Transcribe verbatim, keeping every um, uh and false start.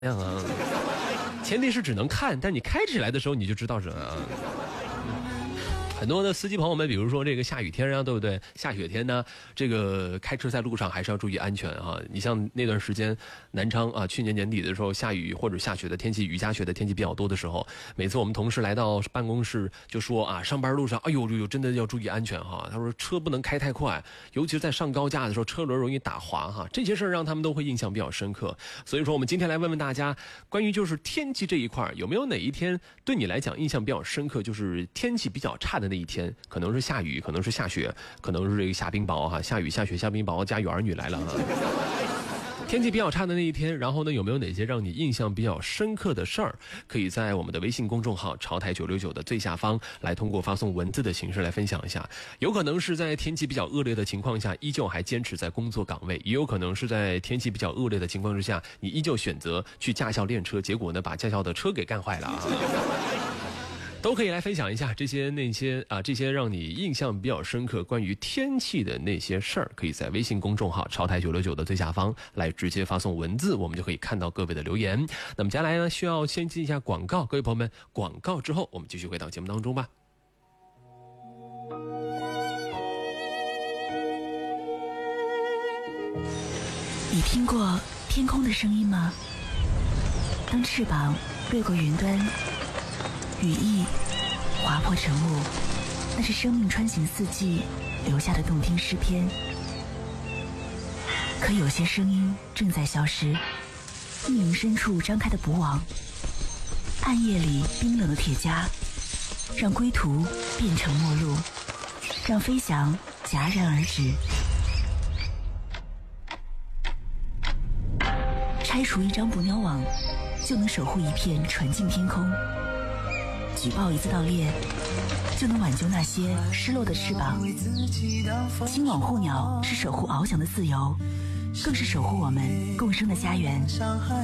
样啊？前提是只能看，但你开起来的时候你就知道是啊。很多的司机朋友们，比如说这个下雨天啊，对不对？下雪天呢，这个开车在路上还是要注意安全啊。你像那段时间南昌啊，去年年底的时候下雨或者下雪的天气，雨夹雪的天气比较多的时候，每次我们同事来到办公室就说啊，上班路上，哎呦呦，真的要注意安全哈。他说车不能开太快，尤其是在上高架的时候，车轮容易打滑哈。这些事儿让他们都会印象比较深刻。所以说，我们今天来问问大家，关于就是天气这一块，有没有哪一天对你来讲印象比较深刻？就是天气比较差的那一天，可能是下雨，可能是下雪，可能是这个下冰雹哈，下雨下雪下冰雹，家有儿女来了哈。天气比较差的那一天，然后呢，有没有哪些让你印象比较深刻的事儿？可以在我们的微信公众号潮台九六九的最下方来通过发送文字的形式来分享一下。有可能是在天气比较恶劣的情况下，依旧还坚持在工作岗位，也有可能是在天气比较恶劣的情况之下，你依旧选择去驾校练车，结果呢把驾校的车给干坏了啊。都可以来分享一下这些那些啊，这些让你印象比较深刻关于天气的那些事儿，可以在微信公众号潮台九六九的最下方来直接发送文字，我们就可以看到各位的留言。那么接下来呢，需要先进一下广告，各位朋友们，广告之后我们继续回到节目当中吧。 你听过天空的声音吗？当翅膀掠过云端，羽翼划破晨雾，那是生命穿行四季留下的动听诗篇。可有些声音正在消失，密云深处张开的捕网，暗夜里冰冷的铁枷，让归途变成陌路，让飞翔戛然而止。拆除一张捕鸟网，就能守护一片纯净天空。举报一次盗猎，就能挽救那些失落的翅膀。青网护鸟是守护翱翔的自由，更是守护我们共生的家园。